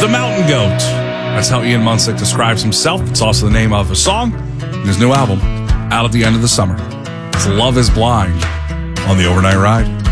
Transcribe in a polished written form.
The Mountain Goat. That's how Ian Munsick describes himself. It's also the name of a song in his new album, out at the end of the summer. It's Love is Blind on the Overnight Ride.